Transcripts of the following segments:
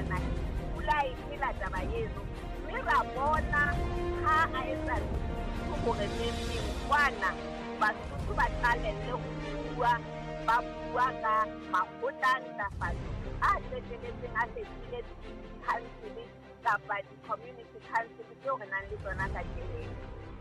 nahana pula e phela taba eno mme ra bona ha a etsa gore neng kwana Basotho ba qalelle ho bua ba bua ka makgotla a ntlafatso a tsetseletseng a fetile council kapa di-community council tseo re nang le tsona ka keleng.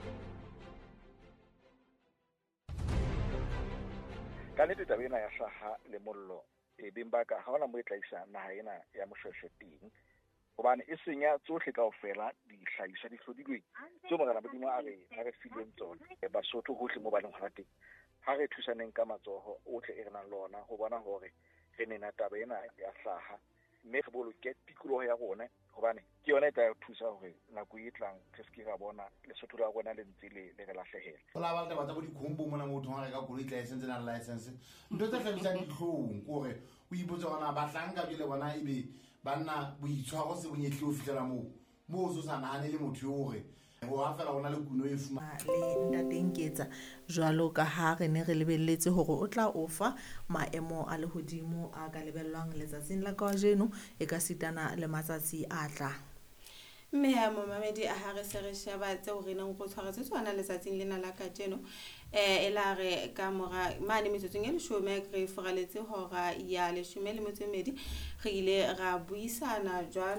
Ka nnete taba ena ya hlaha le mollo beng ba ka ha hona mo e tlaisa naha ena ya moshweshwe teng hobane e senya tsohle kaofela dihlahiswa di hlodilweng tseo Morena Modimo a re fileng tsona Basotho hohle mo ba leng hona teng ha re thusaneng ka matsoho ohle e re nang le ona ho bona hore re nena taba ena ya hlaha mme re boloke tikoloho ya rona hobane ke yona e tla thusa hore nako e tlang re se ke ra bona Lesotho la rona le ntse le re lahlehela. Ola ba taba tsa bo dikhombo mona motho ha re ka koloi license na license ntho tse hlabisang dihlong kore o ipotsa ona ba hlanka bile bona ebe banna boitshwaro se bonyehle o fihlela mo o sa nahane le motho yo hore go a fela ona le kuno e fuma le ntateng ketsa jwalo ka ha re ne re lebelletse hore o tla ofa maemo a lehodimo a ka lebellwang letsatsing la kajeno e ka sitana le matsatsi a tla. Mme ha momamedi a ha re se re sheba tseo re neng go tshwaretse tsona letsatsing lena la kajeno e la re ka mora mane metsotsong e 10 re foraletse hora ya 12 re ile ra buisana jwalo